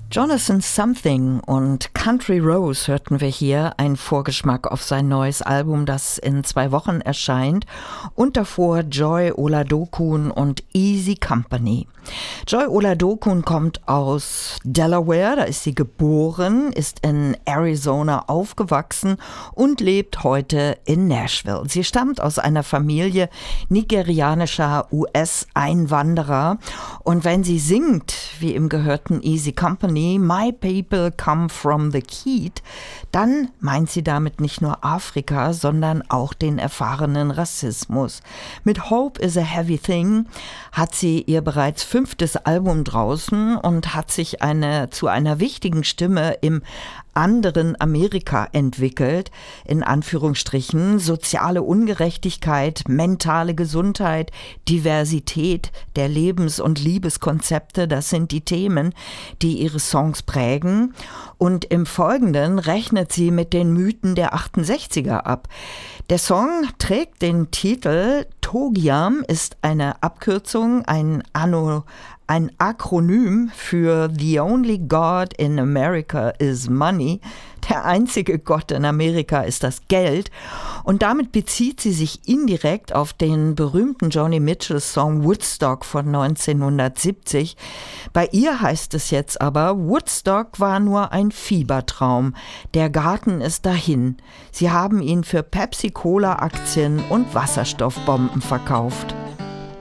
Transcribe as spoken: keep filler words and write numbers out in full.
Jonathan Something und Country Rose hörten wir hier, ein Vorgeschmack auf sein neues Album, das in zwei Wochen erscheint, und davor Joy Oladokun und Easy Company. Joy Oladokun kommt aus Delaware, da ist sie geboren, ist in Arizona aufgewachsen und lebt heute in Nashville. Sie stammt aus einer Familie nigerianischer U S-Einwanderer und wenn sie singt, wie im gehörten Easy Company, My People Come From The Keat, dann meint sie damit nicht nur Afrika, sondern auch den erfahrenen Rassismus. Mit Hope is a Heavy Thing hat sie ihr bereits fünftes Album draußen und hat sich eine, zu einer wichtigen Stimme im anderen Amerika entwickelt, in Anführungsstrichen. Soziale Ungerechtigkeit, mentale Gesundheit, Diversität der Lebens- und Liebeskonzepte, das sind die Themen, die ihre Songs prägen. Und im Folgenden rechnet sie mit den Mythen der achtundsechziger ab. Der Song trägt den Titel Togiam, ist eine Abkürzung, ein Anno Ein Akronym für The Only God in America is Money. Der einzige Gott in Amerika ist das Geld. Und damit bezieht sie sich indirekt auf den berühmten Joni Mitchell-Song Woodstock von neunzehnhundertsiebzig. Bei ihr heißt es jetzt aber, Woodstock war nur ein Fiebertraum. Der Garten ist dahin. Sie haben ihn für Pepsi-Cola-Aktien und Wasserstoffbomben verkauft.